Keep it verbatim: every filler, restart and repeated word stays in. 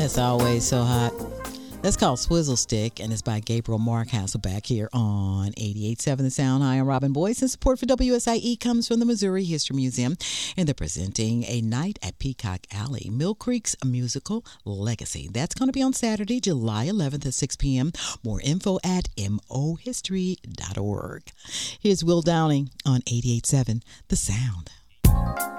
It's always so hot. That's called Swizzle Stick, and it's by Gabriel Mark Hasselback here on eighty-eight point seven The Sound. Hi, I'm Robin Boyce, and support for W S I E comes from the Missouri History Museum, and they're presenting A Night at Peacock Alley, Mill Creek's musical legacy. That's going to be on Saturday, July eleventh at six p.m. More info at m o history dot org. Here's Will Downing on eighty-eight point seven The Sound.